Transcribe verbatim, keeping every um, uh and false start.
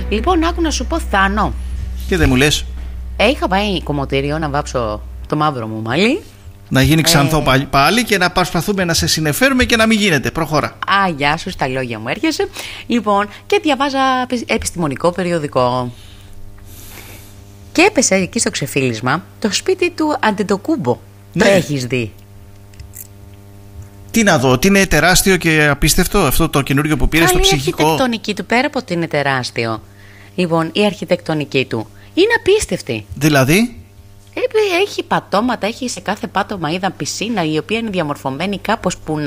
Λοιπόν, άκου να σου πω, Θάνο. Και δεν μου λες. Είχα πάει κομμωτήριο να βάψω το μαύρο μου μαλλί. Να γίνει ξανθό ε... πάλι και να προσπαθούμε να σε συνεφέρουμε και να μην γίνεται. Προχώρα. Α, γεια σου, στα λόγια μου έρχεσαι. Λοιπόν, και διαβάζα επιστημονικό περιοδικό. Και έπεσε εκεί στο ξεφύλισμα το σπίτι του Αντετοκούμπο. Ναι. Το έχεις δει? Τι να δω, τι είναι τεράστιο και απίστευτο αυτό το καινούργιο που πήρε στο ψυχικό. Η αρχιτεκτονική του, πέρα από ότι είναι τεράστιο. Λοιπόν, η αρχιτεκτονική του είναι απίστευτη. Δηλαδή? Έχει πατώματα, έχει σε κάθε πάτωμα είδα πισίνα, η οποία είναι διαμορφωμένη κάπως που